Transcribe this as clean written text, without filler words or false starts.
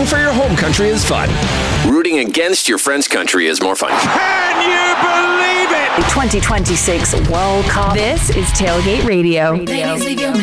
rooting for your home country is fun. Rooting against your friend's country is more fun. Can you believe it? 2026 World Cup. This is Tailgate Radio. Ladies, leave your